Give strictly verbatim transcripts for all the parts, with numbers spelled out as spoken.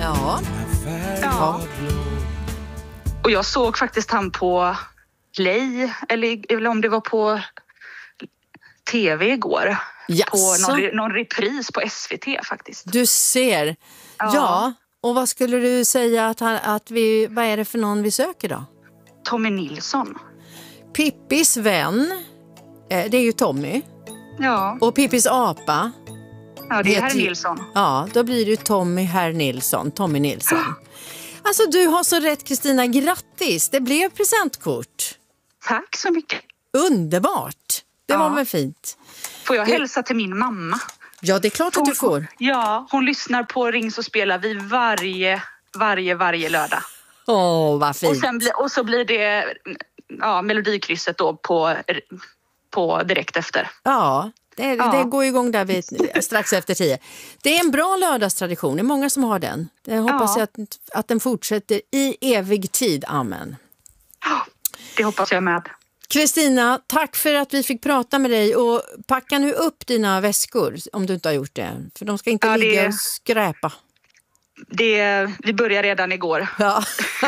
Ja. Ja. Och jag såg faktiskt han på Play, eller, eller om det var på tv igår. Jaså? På någon, någon repris på S V T faktiskt. Du ser. Ja. ja. Och vad skulle du säga att, han, att vi, vad är det för någon vi söker då? Tommy Nilsson. Pippis vän, eh, det är ju Tommy. Ja. Och Pippis apa. Ja, det är herr Nilsson. Ja, då blir det Tommy herr Nilsson, Tommy Nilsson. Alltså du har så rätt, Kristina, grattis. Det blev presentkort. Tack så mycket. Underbart. Det ja. var väl fint. Får jag hälsa till min mamma? Ja, det är klart hon, att du får. Ja, hon lyssnar på Ring så spelar vi varje, varje, varje lördag. Åh, oh, vad fint. Och, sen bli, och så blir det ja, melodikrysset då på, på direkt efter. Ja, det, ja. det går igång där vid, strax efter tio. Det är en bra lördagstradition. Det är många som har den. Jag hoppas ja. att, att den fortsätter i evig tid. Amen. Ja, det hoppas jag med. Kristina, tack för att vi fick prata med dig, och packa nu upp dina väskor om du inte har gjort det. För de ska inte ja, ligga det... och skräpa. Det, vi börjar redan igår. Ja.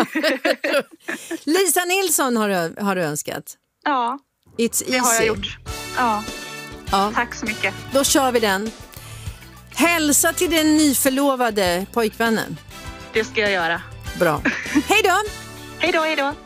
Lisa Nilsson har du, har du önskat. Ja, It's det easy. har jag gjort. Ja. ja, tack så mycket. Då kör vi den. Hälsa till den nyförlovade pojkvännen. Det ska jag göra. Bra. Hej då! Hej då, hej då!